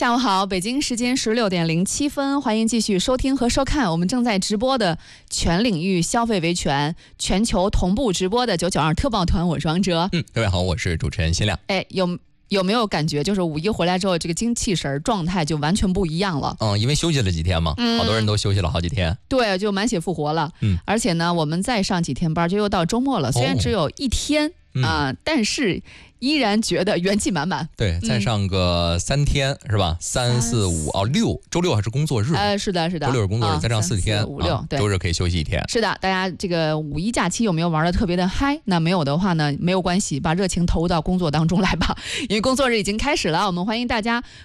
下午好，北京时间16:07，欢迎继续收听和收看我们正在直播的全领域消费维权全球同步直播的992特报团，我是王哲。 各位好，我是主持人辛亮。 有没有感觉就是五一回来之后，这个精气神状态就完全不一样了？ 因为休息了几天嘛，好多人都休息了好几天。 对，就满血复活了。而且呢，我们再上几天班就又到周末了，虽然只有一天但是依然觉得元气满满。 对，再上个3天是吧？3、4、5、6，周六还是工作日？ 是的， 周六是工作日，再上4天， 3、4、5、6，对， 周日可以休息1天。 是的，大家这个五一假期有没有玩的特别的嗨？那没有的话呢，没有关系，把热情投入到工作当中来吧，因为工作日已经开始了。我们欢迎大家